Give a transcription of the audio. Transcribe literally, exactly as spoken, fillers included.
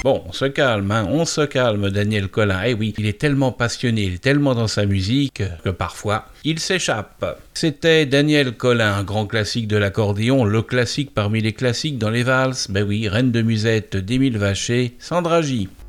Bon, on se calme, hein, on se calme, Daniel Colin. Eh oui, il est tellement passionné, il est tellement dans sa musique que parfois, il s'échappe. C'était Daniel Colin, un grand classique de l'accordéon, le classique parmi les classiques dans les valses. Ben oui, Reine de Musette d'Émile Vacher, Sandra J.